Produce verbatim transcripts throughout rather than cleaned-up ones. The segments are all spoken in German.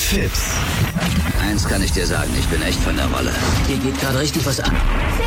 Fips. Eins kann ich dir sagen, ich bin echt von der Rolle. Hier geht gerade richtig was an.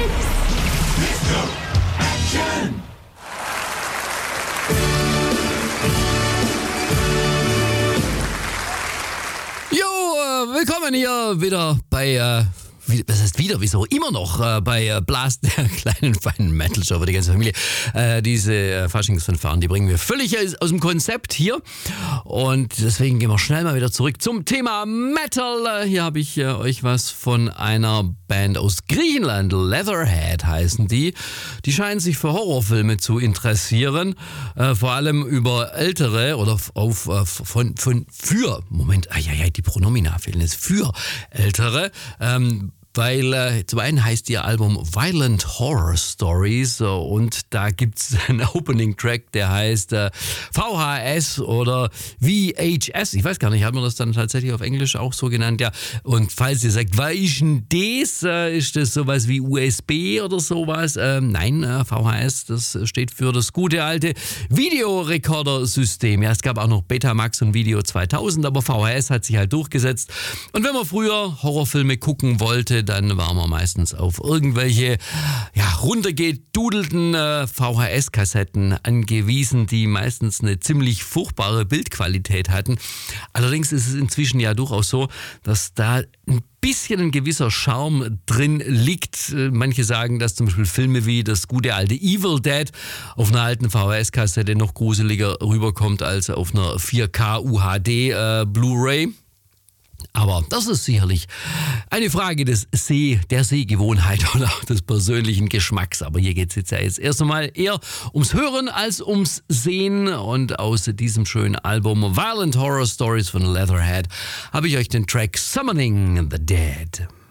Jo, äh, willkommen hier wieder bei, äh, wie, was heißt wieder, wieso, immer noch äh, bei äh, Blast, der kleinen feinen Metal-Show für die ganze Familie. Äh, diese äh, Faschingsfanfaren, die bringen wir völlig aus, aus dem Konzept hier und deswegen gehen wir schnell mal wieder zurück zum Thema Metal. Äh, hier habe ich äh, euch was von einer Band aus Griechenland, Leatherhead heißen die. Die scheinen sich für Horrorfilme zu interessieren, äh, vor allem über ältere oder auf äh, von, von für, Moment, ah, ja, ja, die Pronomina fehlen jetzt, für ältere, ähm, weil äh, zum einen heißt ihr Album Violent Horror Stories äh, und da gibt's einen Opening-Track, der heißt äh, V H S oder V H S. Ich weiß gar nicht, hat man das dann tatsächlich auf Englisch auch so genannt? Ja. Und falls ihr sagt, was ist denn das? Äh, ist das sowas wie U S B oder sowas? Ähm, nein, äh, V H S, das steht für das gute alte Videorekorder-System. Ja, es gab auch noch Betamax und Video zweitausend, aber V H S hat sich halt durchgesetzt. Und wenn man früher Horrorfilme gucken wollte, dann waren wir meistens auf irgendwelche ja, runtergedudelten äh, V H S-Kassetten angewiesen, die meistens eine ziemlich furchtbare Bildqualität hatten. Allerdings ist es inzwischen ja durchaus so, dass da ein bisschen ein gewisser Charme drin liegt. Manche sagen, dass zum Beispiel Filme wie das gute alte Evil Dead auf einer alten V H S-Kassette noch gruseliger rüberkommt als auf einer vier K U H D äh, Blu-ray. Aber das ist sicherlich eine Frage des Seh, der Sehgewohnheit oder auch des persönlichen Geschmacks. Aber hier geht es jetzt ja jetzt erst einmal eher ums Hören als ums Sehen. Und aus diesem schönen Album Violent Horror Stories von Leatherhead habe ich euch den Track Summoning the Dead.